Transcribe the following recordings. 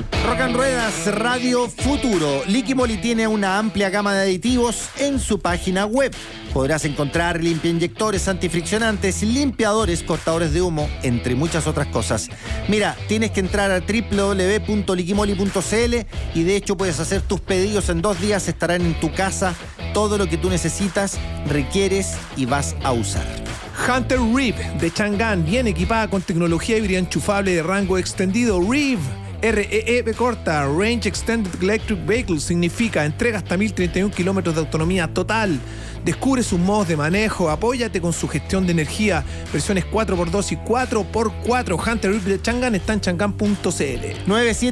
Rock and Ruedas Radio Futuro. Liqui Moly tiene una amplia gama de aditivos en su página web. Podrás encontrar limpiainyectores, antifriccionantes, limpiadores, cortadores de humo, entre muchas otras cosas. Mira, tienes que entrar a www.liquimoli.cl y de hecho puedes hacer tus pedidos en 2 días. Estarán en tu casa todo lo que tú necesitas, requieres y vas a usar. Hunter Reeve de Chang'an, bien equipada con tecnología híbrida enchufable de rango extendido. Reeve, REE corta, Range Extended Electric Vehicle, significa entrega hasta 1031 kilómetros de autonomía total. Descubre sus modos de manejo, apóyate con su gestión de energía, versiones 4x2 y 4x4. Hunter Reeve de Chang'an está en chang'an.cl.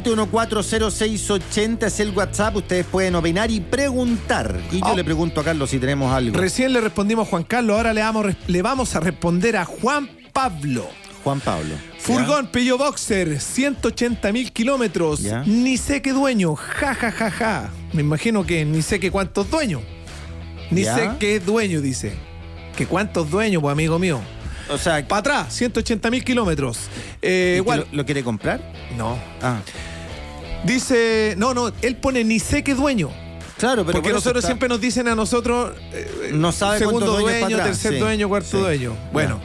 97140680 es el WhatsApp, ustedes pueden opinar y preguntar. Y yo le pregunto a Carlos si tenemos algo. Recién le respondimos a Juan Carlos, ahora le vamos a responder a Juan Pablo. Juan Pablo. Furgón Peugeot Boxer, 180.000 kilómetros. ¿Ya? Ni sé qué dueño. Ja, ja, ja, ja. Me imagino que ni sé qué cuántos dueños. Ni ¿Ya? sé qué dueño, dice. ¿Que cuántos dueños, pues, amigo mío? O sea, Para atrás, 180.000 kilómetros. igual. ¿Lo quiere comprar? No. Ah, Dice, no, él pone ni sé qué dueño. claro, pero Porque por eso nosotros está- siempre nos dicen a nosotros No sabe segundo cuántos dueños dueño, para atrás, tercer sí, dueño, cuarto sí. dueño. Bueno,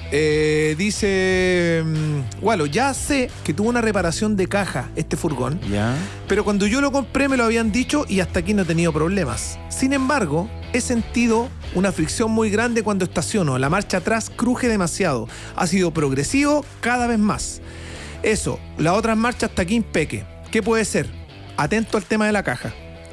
dice Gualo, ya sé que tuvo una reparación de caja este furgón, Ya. pero cuando yo lo compré me lo habían dicho y hasta aquí no he tenido problemas. Sin embargo, he sentido una fricción muy grande cuando estaciono. La marcha atrás cruje demasiado. Ha sido progresivo cada vez más. Eso, las otras marchas hasta aquí impeque. ¿Qué puede ser? Atento al tema de la caja.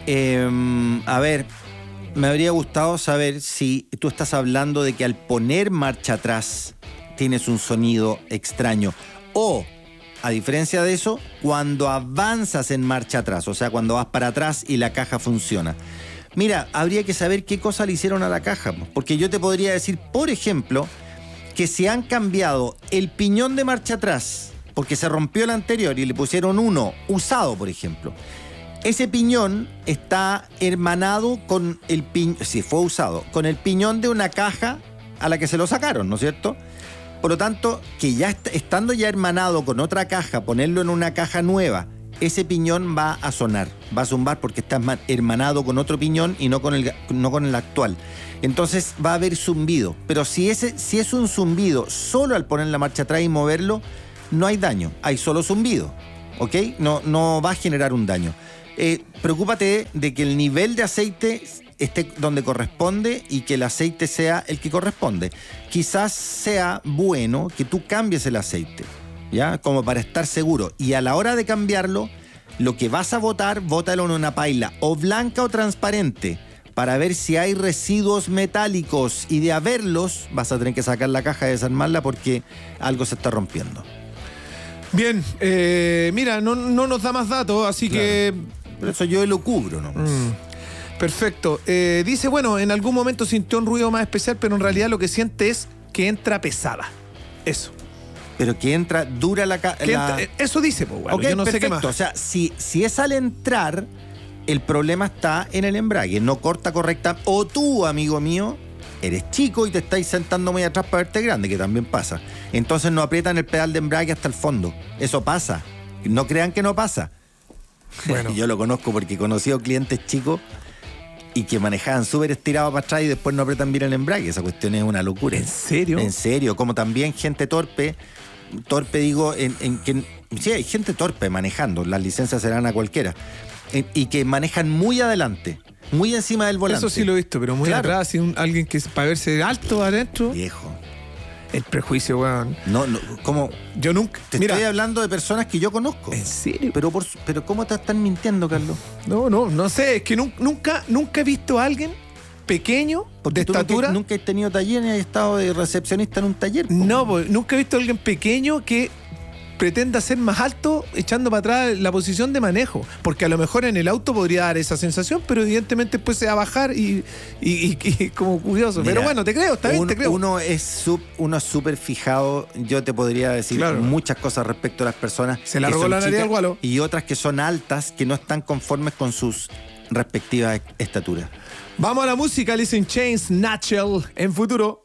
A ver, me habría gustado saber si tú estás hablando de que al poner marcha atrás tienes un sonido extraño o, a diferencia de eso, cuando avanzas en marcha atrás, o sea, cuando vas para atrás y la caja funciona. Mira, habría que saber qué cosa le hicieron a la caja, porque yo te podría decir, por ejemplo, que si han cambiado el piñón de marcha atrás porque se rompió el anterior y le pusieron uno usado, por ejemplo. Ese piñón está hermanado con el piñón, si fue usado, con el piñón de una caja a la que se lo sacaron, ¿no es cierto? Por lo tanto, que ya estando ya hermanado con otra caja, ponerlo en una caja nueva, ese piñón va a sonar, va a zumbar porque está hermanado con otro piñón y no con el actual. Entonces va a haber zumbido. Pero si es un zumbido solo al poner la marcha atrás y moverlo, no hay daño, hay solo zumbido, ¿ok? No va a generar un daño. Preocúpate de que el nivel de aceite esté donde corresponde y que el aceite sea el que corresponde. Quizás sea bueno que tú cambies el aceite, ¿ya? Como para estar seguro. Y a la hora de cambiarlo, lo que vas a botar, bótalo en una paila o blanca o transparente para ver si hay residuos metálicos. Y de haberlos, vas a tener que sacar la caja y desarmarla porque algo se está rompiendo. Bien, mira, no nos da más datos, así Claro. que... Pero eso yo lo cubro, ¿no? Perfecto. Dice, bueno, en algún momento sintió un ruido más especial, pero en realidad lo que siente es que entra pesada. Eso. Pero que entra dura Eso dice, pues, bueno, Ok, yo no perfecto. sé qué más. O sea, si es al entrar, el problema está en el embrague, no corta correcta. O tú, amigo mío, eres chico y te estáis sentando muy atrás para verte grande, que también pasa. Entonces no aprietan el pedal de embrague hasta el fondo. Eso pasa. No crean que no pasa. Bueno. Yo lo conozco porque he conocido clientes chicos y que manejaban súper estirados para atrás y después no apretan bien el embrague. Esa cuestión es una locura. ¿En serio? En serio. Como también gente torpe digo, sí, hay gente torpe manejando, las licencias serán a cualquiera, y que manejan muy adelante, muy encima del volante. Eso sí lo he visto, pero muy Claro. atrás, alguien que es para verse alto adentro. Viejo. El prejuicio, weón. No, ¿cómo? Yo nunca... Te Mira, estoy hablando de personas que yo conozco. ¿en serio? Pero ¿cómo te están mintiendo, Carlos? No sé, es que nunca he visto a alguien pequeño, Porque de tú estatura. nunca has tenido taller ni has estado de recepcionista en un taller. po. No, pues, nunca he visto a alguien pequeño que pretenda ser más alto echando para atrás la posición de manejo. Porque a lo mejor en el auto podría dar esa sensación, pero evidentemente después se va a bajar y como curioso. Mira, Pero bueno, te creo, está bien, te creo. Uno es súper fijado. Yo te podría decir Claro. muchas cosas respecto a las personas. Se la que robó son la nariz chicas al gualo. Y otras que son altas, que no están conformes con sus respectivas estaturas. Vamos a la música, Alice in Chains, Natural, en futuro.